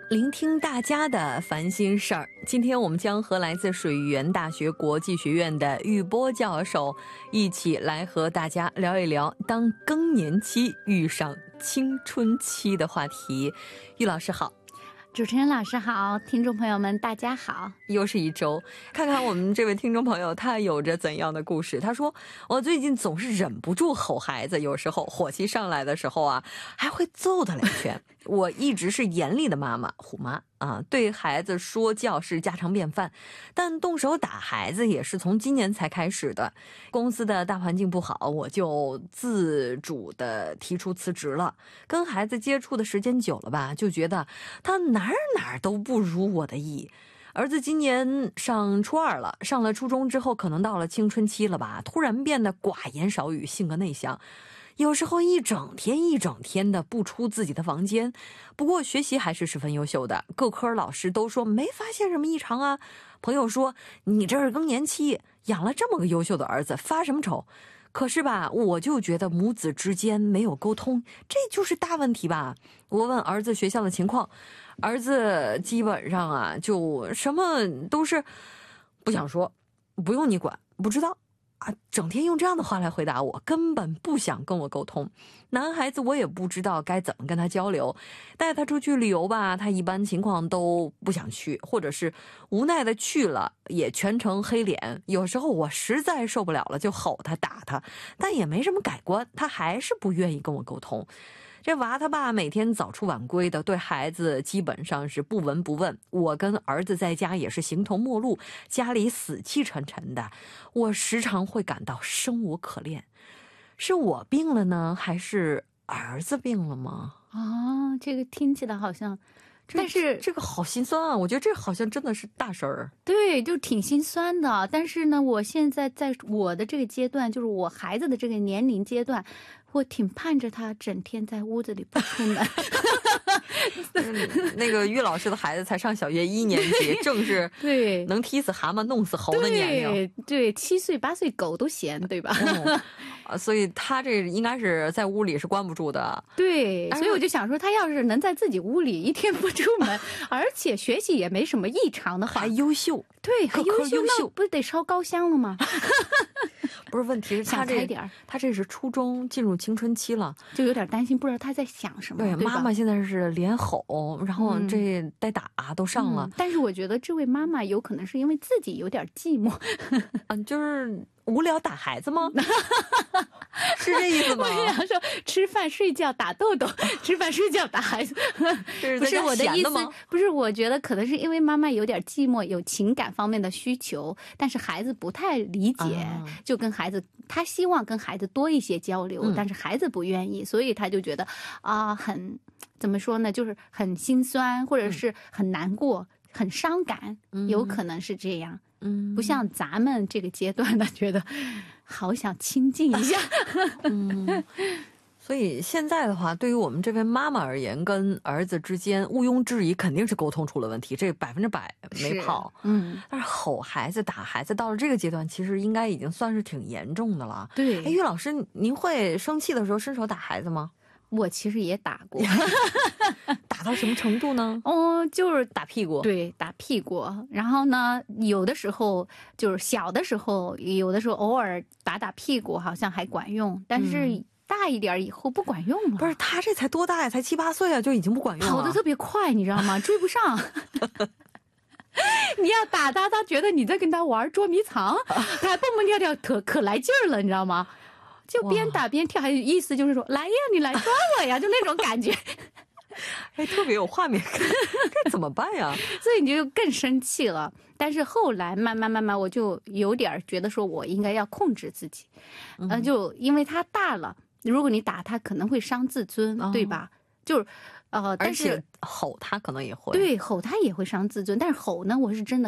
聆听大家的烦心事儿。今天我们将和来自水源大学国际学院的玉波教授一起来和大家聊一聊当更年期遇上青春期的话题。玉老师好。 主持人老师好，听众朋友们大家好。 又是一周，看看我们这位听众朋友他有着怎样的故事。他说，我最近总是忍不住吼孩子，有时候火气上来的时候啊，还会揍他两拳。我一直是严厉的妈妈，虎妈啊，对孩子说教是家常便饭，但动手打孩子也是从今年才开始的。公司的大环境不好，我就自主的提出辞职了。跟孩子接触的时间久了吧，就觉得他哪儿都不如我的意。儿子今年上初2了，上了初中之后，可能到了青春期了吧，突然变得寡言少语，性格内向。有时候一整天的不出自己的房间，不过学习还是十分优秀的，各科老师都说没发现什么异常啊。朋友说你这是更年期，养了这么个优秀的儿子，发什么愁？可是吧，我就觉得母子之间没有沟通，这就是大问题吧。我问儿子学校的情况，儿子基本上啊，就什么都是不想说，不用你管，不知道啊，整天用这样的话来回答我，根本不想跟我沟通。男孩子我也不知道该怎么跟他交流，带他出去旅游吧，他一般情况都不想去，或者是无奈的去了，也全程黑脸。有时候我实在受不了了，就吼他打他，但也没什么改观，他还是不愿意跟我沟通。这娃他爸每天早出晚归的，对孩子基本上是不闻不问。我跟儿子在家也是形同陌路，家里死气沉沉的，我时常会感到生无可恋。是我病了呢，还是儿子病了吗？ 啊，这个听起来好像，但是这个好心酸啊！我觉得这好像真的是大事儿。 对，就挺心酸的。但是呢，我现在在我的这个阶段，就是我孩子的这个年龄阶段，我挺盼着他整天在屋子里不出门。 那个玉老师的孩子才上小学1年级，正是对能踢死蛤蟆弄死猴的年龄。 对，7岁8岁狗都嫌，对吧？ 所以他这应该是在屋里是关不住的。 对，所以我就想说，他要是能在自己屋里一天不出门，而且学习也没什么异常的话， 还优秀， 对，还优秀，那优秀， 不是得烧高香了吗？ 不是，问题是他这是初中进入青春期了， 就有点担心，不知道他在想什么。 对，妈妈现在是连吼，然后这带打都上了。 但是我觉得这位妈妈有可能是因为自己有点寂寞， 就是无聊打孩子吗？是这意思吗？ 我想说吃饭睡觉打豆豆，吃饭睡觉打孩子，不是我的意思。不是，我觉得可能是因为妈妈有点寂寞，有情感方面的需求，但是孩子不太理解，就跟孩子，他希望跟孩子多一些交流，但是孩子不愿意，所以他就觉得很怎么说呢，就是很心酸，或者是很难过，很伤感，有可能是这样。不像咱们这个阶段的觉得好想亲近一下。 所以现在的话，对于我们这位妈妈而言，跟儿子之间毋庸置疑肯定是沟通出了问题，这100%没跑。但是吼孩子打孩子到了这个阶段，其实应该已经算是挺严重的了。 对， 玉老师，您会生气的时候伸手打孩子吗？ 我其实也打过。 打到什么程度呢？ 就是打屁股。 对，打屁股。然后呢，有的时候就是小的时候，有的时候偶尔打屁股好像还管用，但是大一点以后不管用了。 不是，他这才多大呀？才7、8岁啊，就已经不管用了。 跑得特别快，你知道吗？追不上。你要打他，他觉得你在跟他玩捉迷藏，他还蹦蹦跳跳，可来劲儿了，你知道吗？就边打边跳，还有意思就是说，来呀，你来抓我呀，就那种感觉。 特别有画面感，这怎么办呀？ 所以你就更生气了。但是后来慢慢，我就有点觉得说我应该要控制自己，就因为他大了，如果你打他可能会伤自尊，对吧？就是但是而且吼他可能也会， 对，吼他也会伤自尊，但是吼呢，我是真的